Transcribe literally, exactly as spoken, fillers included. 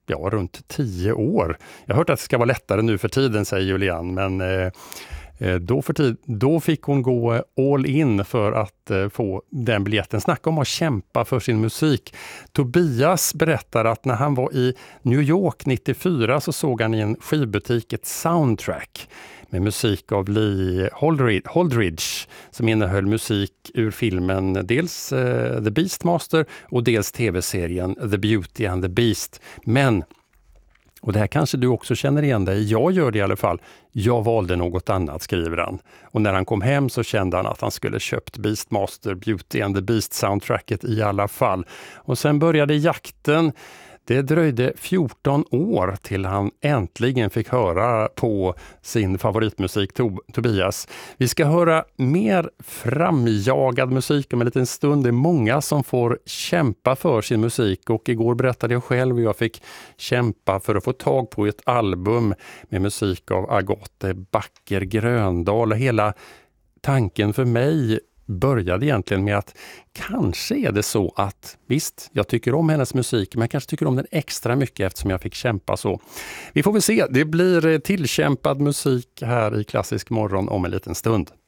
ja, runt tio år. Jag har hört att det ska vara lättare nu för tiden, säger Julian, men eh, Då, för tid, då fick hon gå all in för att eh, få den biljetten. Snacka om att kämpa för sin musik. Tobias berättar att när han var i New York nittiofyra så såg han i en skivbutik ett soundtrack med musik av Lee Holdridge, Holdridge som innehöll musik ur filmen dels eh, The Beastmaster och dels tv-serien The Beauty and the Beast. Men och det här kanske du också känner igen dig. Jag gör det i alla fall. Jag valde något annat, skriver han. Och när han kom hem så kände han att han skulle köpt Beastmaster, Beauty and the Beast soundtracket i alla fall. Och sen började jakten. Det dröjde fjorton år till han äntligen fick höra på sin favoritmusik, Tobias. Vi ska höra mer framjagad musik om en liten stund. Det är många som får kämpa för sin musik, och igår berättade jag själv hur jag fick kämpa för att få tag på ett album med musik av Agathe Backer Gröndal. Och hela tanken för mig började egentligen med att kanske är det så att visst, jag tycker om hennes musik, men jag kanske tycker om den extra mycket eftersom jag fick kämpa så. Vi får väl se, det blir tillkämpad musik här i Klassisk morgon om en liten stund.